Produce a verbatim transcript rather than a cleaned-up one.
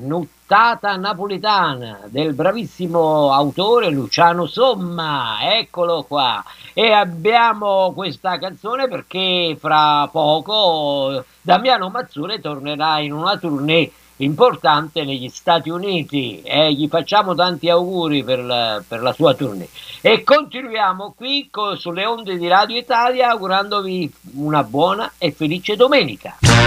Nuttata napoletana del bravissimo autore Luciano Somma, eccolo qua. E abbiamo questa canzone perché fra poco Damiano Mazzone tornerà in una tournée importante negli Stati Uniti e gli facciamo tanti auguri per la, per la sua tournée. E continuiamo qui co- sulle onde di Radio Italia augurandovi una buona e felice domenica.